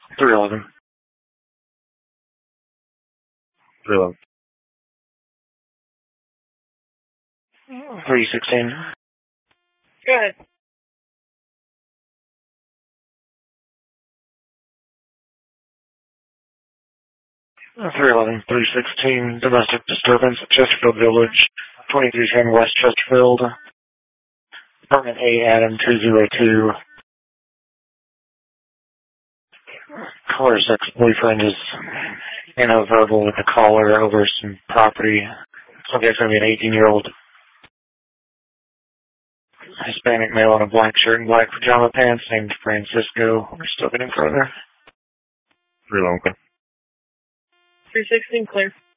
311. 311. 316. Go ahead. 311, 316, domestic disturbance at Chesterfield Village, 2310 West Chesterfield, apartment A, Adam 202. Caller's ex-boyfriend is in a verbal with the caller over some property. So I guess going to be an 18-year-old Hispanic male in a black shirt and black pajama pants named Francisco. We're still getting further. 311. 316, clear.